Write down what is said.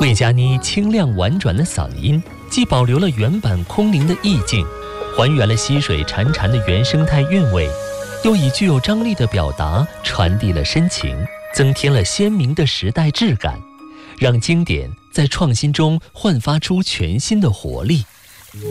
魏佳妮清亮婉转的嗓音，既保留了原版空灵的意境，还原了溪水潺潺的原生态韵味，又以具有张力的表达传递了深情，增添了鲜明的时代质感，让经典在创新中焕发出全新的活力。